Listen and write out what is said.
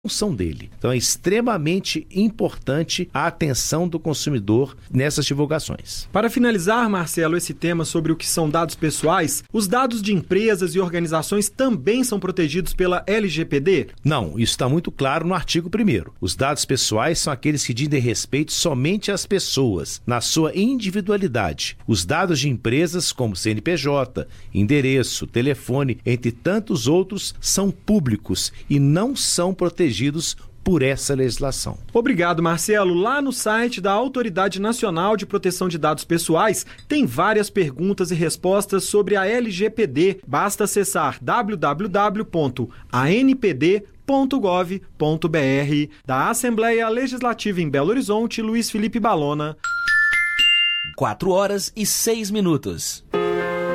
função dele. Então é extremamente importante a atenção do consumidor nessas divulgações. Para finalizar, Marcelo, esse tema sobre o que são dados pessoais, os dados de empresas e organizações também são protegidos pela LGPD? Não, isso está muito claro no artigo 1º. Os dados pessoais são aqueles que dizem respeito somente às pessoas, na sua individualidade. Os dados de empresas como CNPJ, endereço, telefone, entre tantos outros, são públicos e não são protegidos por essa legislação. Obrigado, Marcelo. Lá no site da Autoridade Nacional de Proteção de Dados Pessoais tem várias perguntas e respostas sobre a LGPD. Basta acessar www.anpd.gov.br. Da Assembleia Legislativa em Belo Horizonte, Luiz Felipe Balona. 4 horas e 6 minutos.